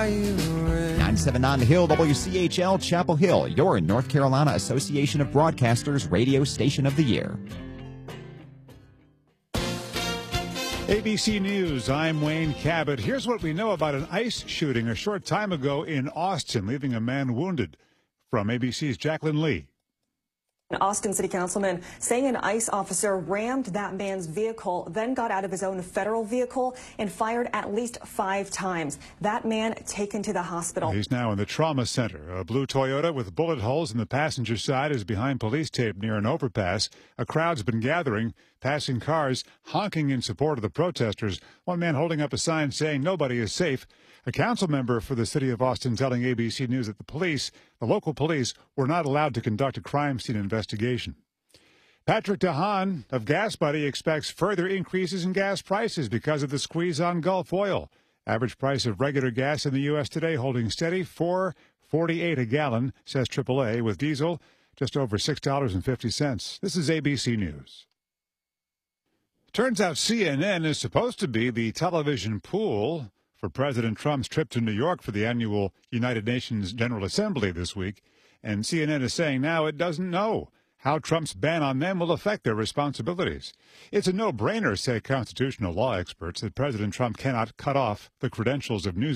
979 The Hill, WCHL, Chapel Hill, your North Carolina Association of Broadcasters Radio Station of the Year. ABC News, I'm Wayne Cabot. Here's what we know about an ICE shooting a short time ago in Austin, leaving a man wounded. From ABC's Jacqueline Lee. An Austin City Councilman saying an ICE officer rammed that man's vehicle, then got out of his own federal vehicle and fired at least 5 times. That man taken to the hospital. He's now in the trauma center. A blue Toyota with bullet holes in the passenger side is behind police tape near an overpass. A crowd's been gathering, passing cars, honking in support of the protesters. One man holding up a sign saying nobody is safe. A council member for the city of Austin telling ABC News that the local police, were not allowed to conduct a crime scene investigation. Patrick DeHaan of Gas Buddy expects further increases in gas prices because of the squeeze on Gulf oil. Average price of regular gas in the U.S. today holding steady, $4.48 a gallon, says AAA, with diesel just over $6.50. This is ABC News. Turns out CNN is supposed to be the television pool for President Trump's trip to New York for the annual United Nations General Assembly this week. And CNN is saying now it doesn't know how Trump's ban on them will affect their responsibilities. It's a no-brainer, say constitutional law experts, that President Trump cannot cut off the credentials of news